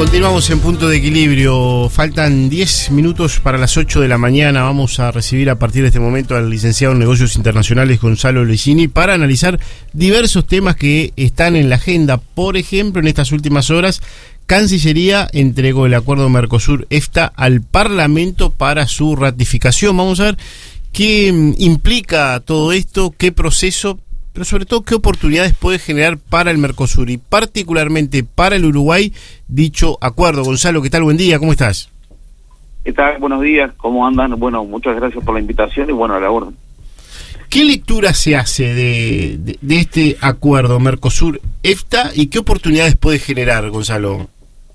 Continuamos en Punto de Equilibrio. Faltan 10 minutos para las 8 de la mañana. Vamos a recibir a partir de este momento al licenciado en Negocios Internacionales Gonzalo Leggini para analizar diversos temas que están en la agenda. Por ejemplo, en estas últimas horas, Cancillería entregó el acuerdo Mercosur-EFTA al Parlamento para su ratificación. Vamos a ver qué implica todo esto, qué proceso, pero sobre todo qué oportunidades puede generar para el Mercosur y particularmente para el Uruguay dicho acuerdo. Gonzalo, ¿qué tal? Buen día, ¿cómo estás? ¿Qué tal? Buenos días, ¿cómo andan? Bueno, muchas gracias por la invitación y bueno, a la orden. ¿Qué lectura se hace de este acuerdo Mercosur-EFTA y qué oportunidades puede generar, Gonzalo?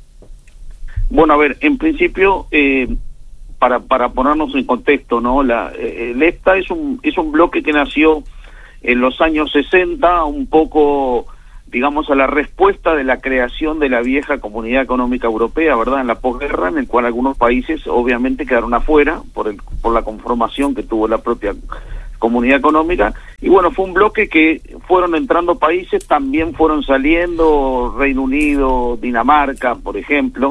Bueno, a ver, en principio, para ponernos en contexto, ¿no? El EFTA es un bloque que nació en los años 60, un poco, digamos, a la respuesta de la creación de la vieja Comunidad Económica Europea, ¿verdad?, en la posguerra, en el cual algunos países obviamente quedaron afuera por la conformación que tuvo la propia Comunidad Económica, y bueno, fue un bloque que fueron entrando países, también fueron saliendo Reino Unido, Dinamarca, por ejemplo,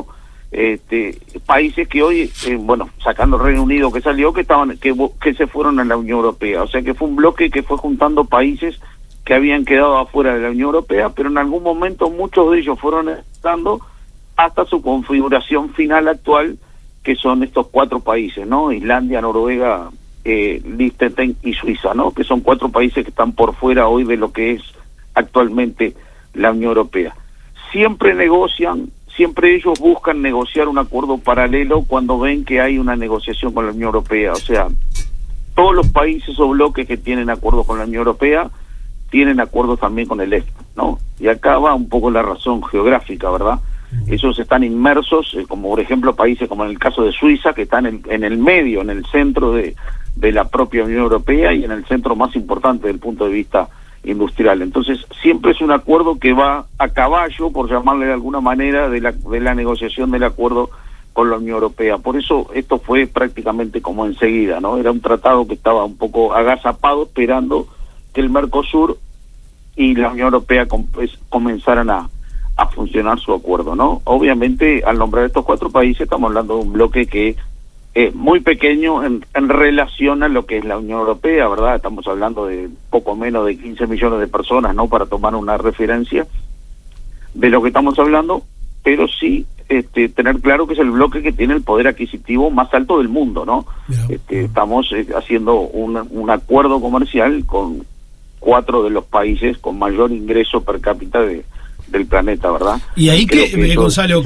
países que hoy, bueno, sacando el Reino Unido que salió, que se fueron a la Unión Europea. O sea que fue un bloque que fue juntando países que habían quedado afuera de la Unión Europea, pero en algún momento muchos de ellos fueron estando hasta su configuración final actual, que son estos 4 países, ¿no? Islandia, Noruega, Liechtenstein y Suiza, ¿no? Que son 4 países que están por fuera hoy de lo que es actualmente la Unión Europea. Siempre ellos buscan negociar un acuerdo paralelo cuando ven que hay una negociación con la Unión Europea. O sea, todos los países o bloques que tienen acuerdos con la Unión Europea tienen acuerdos también con el EFTA, ¿no? Y acá va un poco la razón geográfica, ¿verdad? Ellos están inmersos, como por ejemplo países como en el caso de Suiza, que están en el medio, en el centro de la propia Unión Europea y en el centro más importante desde el punto de vista industrial. Entonces siempre es un acuerdo que va a caballo, por llamarle de alguna manera, de la negociación del acuerdo con la Unión Europea. Por eso esto fue prácticamente como enseguida, ¿no? Era un tratado que estaba un poco agazapado esperando que el Mercosur y la Unión Europea comenzaran a funcionar su acuerdo, ¿no? Obviamente, al nombrar estos 4 países estamos hablando de un bloque que es muy pequeño en relación a lo que es la Unión Europea, ¿verdad? Estamos hablando de poco menos de 15 millones de personas, ¿no?, para tomar una referencia de lo que estamos hablando, pero sí tener claro que es el bloque que tiene el poder adquisitivo más alto del mundo, ¿no? Estamos haciendo un acuerdo comercial con 4 de los países con mayor ingreso per cápita del planeta, ¿verdad? Y ahí que Gonzalo,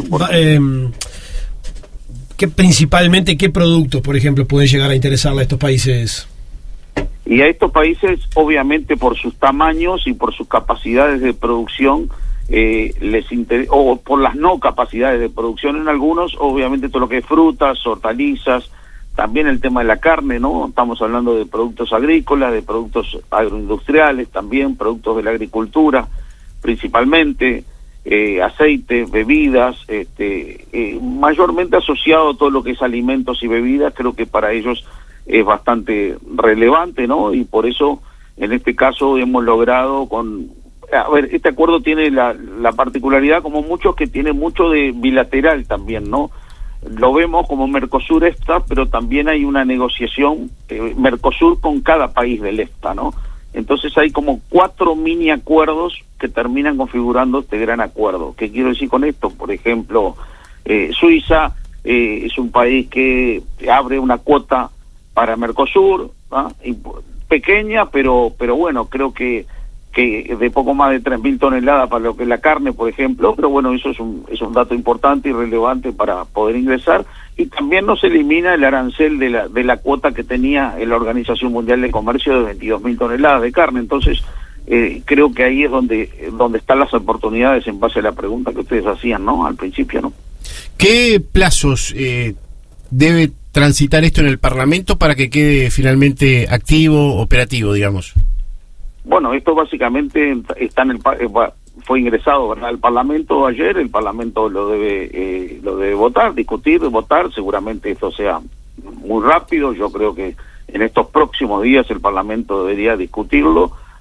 principalmente, ¿qué productos, por ejemplo, pueden llegar a interesarle a estos países? Y a estos países, obviamente, por sus tamaños y por sus capacidades de producción, les interesa, o por las no capacidades de producción en algunos, obviamente todo lo que es frutas, hortalizas, también el tema de la carne, ¿no? Estamos hablando de productos agrícolas, de productos agroindustriales, también productos de la agricultura, principalmente, aceite, bebidas, mayormente asociado a todo lo que es alimentos y bebidas. Creo que para ellos es bastante relevante, ¿no? Y por eso, en este caso, hemos logrado este acuerdo tiene la particularidad, como muchos, que tiene mucho de bilateral también, ¿no? Lo vemos como Mercosur-EFTA, pero también hay una negociación Mercosur con cada país del EFTA, ¿no? Entonces hay como 4 mini acuerdos que terminan configurando este gran acuerdo. ¿Qué quiero decir con esto? Por ejemplo, Suiza es un país que abre una cuota para Mercosur, ¿no? Y pequeña, pero bueno, creo que de poco más de 3.000 toneladas para lo que es la carne, por ejemplo, pero bueno, eso es un dato importante y relevante para poder ingresar. Y también no se elimina el arancel de la cuota que tenía la Organización Mundial de Comercio de 22.000 toneladas de carne. Entonces, creo que ahí es donde están las oportunidades en base a la pregunta que ustedes hacían, ¿no?, al principio, ¿no? ¿Qué plazos debe transitar esto en el Parlamento para que quede finalmente activo, operativo, digamos? Bueno, esto básicamente está fue ingresado, ¿verdad?, al Parlamento ayer. El Parlamento lo debe votar, discutir, votar. Seguramente esto sea muy rápido. Yo creo que en estos próximos días el Parlamento debería discutirlo,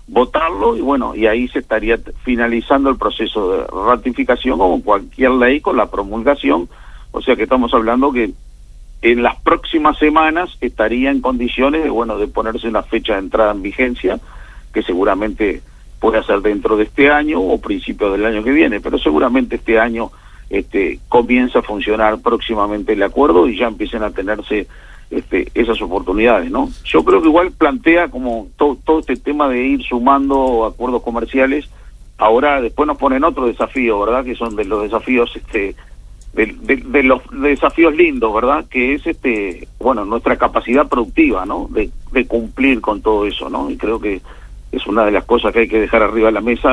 votarlo y bueno, y ahí se estaría finalizando el proceso de ratificación como cualquier ley con la promulgación. O sea que estamos hablando que en las próximas semanas estaría en condiciones de, bueno, de ponerse una fecha de entrada en vigencia, que seguramente puede ser dentro de este año o principios del año que viene, pero seguramente este año comienza a funcionar próximamente el acuerdo y ya empiecen a tenerse esas oportunidades, ¿no? Yo creo que igual plantea como todo este tema de ir sumando acuerdos comerciales. Ahora después nos ponen otro desafío, ¿verdad? Que son de los desafíos de los desafíos lindos, ¿verdad? Que es bueno, nuestra capacidad productiva, ¿no? De cumplir con todo eso, ¿no? Y creo que es una de las cosas que hay que dejar arriba de la mesa,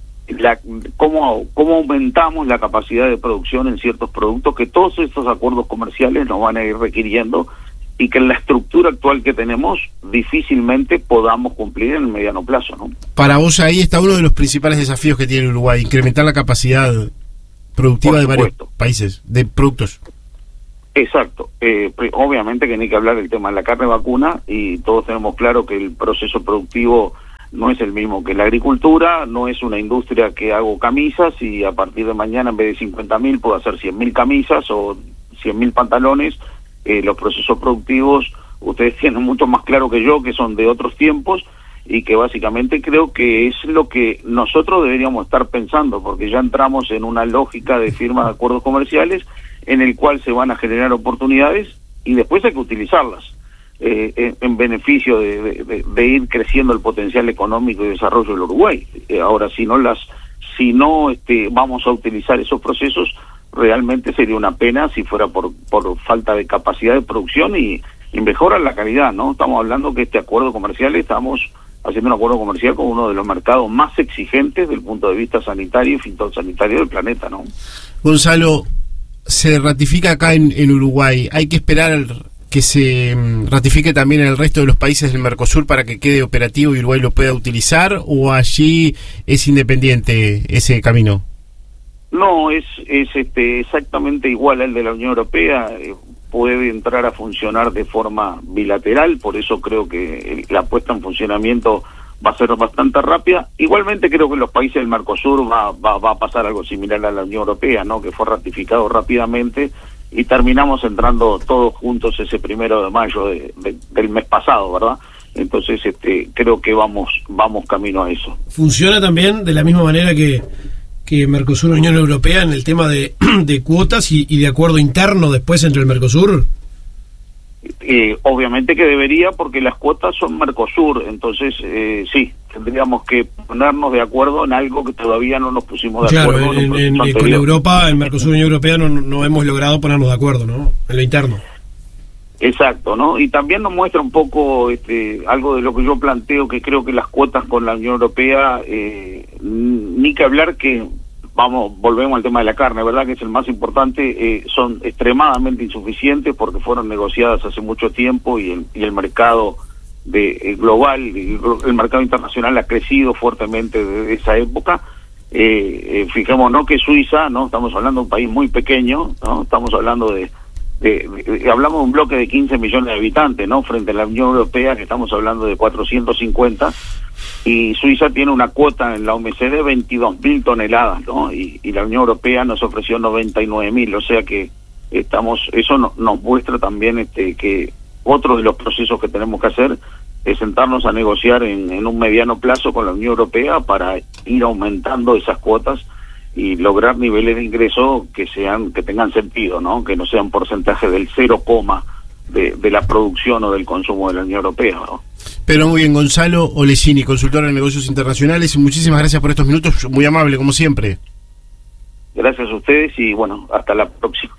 cómo aumentamos la capacidad de producción en ciertos productos que todos estos acuerdos comerciales nos van a ir requiriendo y que en la estructura actual que tenemos difícilmente podamos cumplir en el mediano plazo, ¿no? Para vos ahí está uno de los principales desafíos que tiene Uruguay, incrementar la capacidad productiva de varios países, de productos. Exacto. Obviamente que no hay que hablar del tema de la carne vacuna y todos tenemos claro que el proceso productivo no es el mismo que la agricultura, no es una industria que hago camisas y a partir de mañana en vez de 50.000 puedo hacer 100.000 camisas o 100.000 pantalones. Los procesos productivos ustedes tienen mucho más claro que yo que son de otros tiempos y que básicamente creo que es lo que nosotros deberíamos estar pensando, porque ya entramos en una lógica de firma de acuerdos comerciales en el cual se van a generar oportunidades y después hay que utilizarlas en beneficio de ir creciendo el potencial económico y desarrollo del Uruguay. Ahora, si no vamos a utilizar esos procesos, realmente sería una pena si fuera por falta de capacidad de producción y mejorar la calidad, ¿no? Estamos hablando que este acuerdo comercial, estamos haciendo un acuerdo comercial con uno de los mercados más exigentes desde el punto de vista sanitario y fitosanitario del planeta, ¿no? Gonzalo, se ratifica acá en Uruguay, hay que esperar que se ratifique también en el resto de los países del Mercosur para que quede operativo y Uruguay lo pueda utilizar, o allí es independiente ese camino? No, es exactamente igual al de la Unión Europea. Puede entrar a funcionar de forma bilateral, por eso creo que la puesta en funcionamiento va a ser bastante rápida. Igualmente creo que en los países del Mercosur va a pasar algo similar a la Unión Europea, ¿no? Que fue ratificado rápidamente y terminamos entrando todos juntos ese 1 de mayo del mes pasado, ¿verdad? Entonces creo que vamos camino a eso. ¿Funciona también de la misma manera que Mercosur Unión Europea en el tema de cuotas y de acuerdo interno después entre el Mercosur? Obviamente que debería, porque las cuotas son Mercosur, entonces sí, tendríamos que ponernos de acuerdo en algo que todavía no nos pusimos de acuerdo. Claro, con Europa, en Mercosur Unión Europea no hemos logrado ponernos de acuerdo, ¿no? En lo interno. Exacto, ¿no? Y también nos muestra un poco algo de lo que yo planteo, que creo que las cuotas con la Unión Europea, ni que hablar que, volvemos al tema de la carne, ¿verdad? Que es el más importante, son extremadamente insuficientes porque fueron negociadas hace mucho tiempo y el mercado global, el mercado internacional ha crecido fuertemente desde esa época. Fijémonos que Suiza, ¿no? Estamos hablando de un país muy pequeño, ¿no? Estamos hablando hablamos de un bloque de 15 millones de habitantes, ¿no? Frente a la Unión Europea, que estamos hablando de 450, y Suiza tiene una cuota en la OMC de 22.000 toneladas, ¿no? Y la Unión Europea nos ofreció 99.000, o sea que eso nos muestra también que otro de los procesos que tenemos que hacer es sentarnos a negociar en un mediano plazo con la Unión Europea para ir aumentando esas cuotas y lograr niveles de ingreso que tengan sentido, ¿no? Que no sean porcentaje del 0, de la producción o del consumo de la Unión Europea, ¿no? Pero muy bien, Gonzalo Olesini, consultor en negocios internacionales, muchísimas gracias por estos minutos, muy amable como siempre. Gracias a ustedes y bueno, hasta la próxima.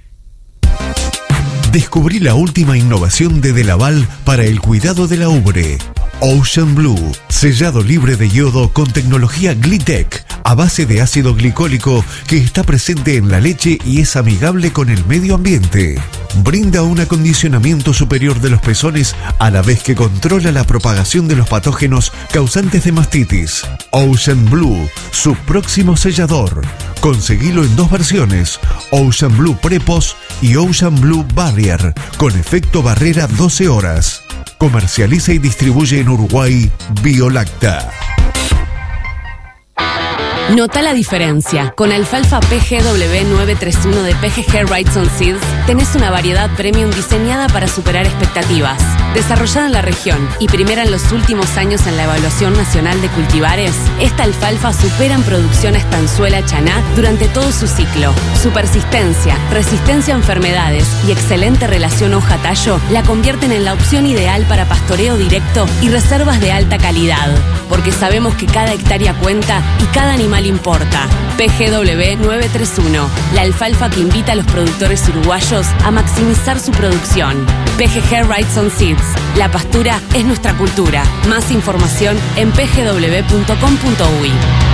Descubrí la última innovación de Delaval para el cuidado de la ubre. Ocean Blue, sellado libre de yodo con tecnología Glitec, a base de ácido glicólico que está presente en la leche y es amigable con el medio ambiente. Brinda un acondicionamiento superior de los pezones a la vez que controla la propagación de los patógenos causantes de mastitis. Ocean Blue, su próximo sellador. Conseguilo en 2 versiones, Ocean Blue Prepos y Ocean Blue Barrier, con efecto barrera 12 horas. Comercializa y distribuye en Uruguay Biolacta. Nota la diferencia. Con alfalfa PGW 931 de PGG Wrightson Seeds tenés una variedad premium diseñada para superar expectativas. Desarrollada en la región y primera en los últimos años en la evaluación nacional de cultivares, esta alfalfa supera en producción a estanzuela chaná durante todo su ciclo. Su persistencia, resistencia a enfermedades y excelente relación hoja-tallo la convierten en la opción ideal para pastoreo directo y reservas de alta calidad. Porque sabemos que cada hectárea cuenta y cada animal importa. PGW 931, la alfalfa que invita a los productores uruguayos a maximizar su producción. PGG Wrightson Seeds, la pastura es nuestra cultura. Más información en pgw.com.uy.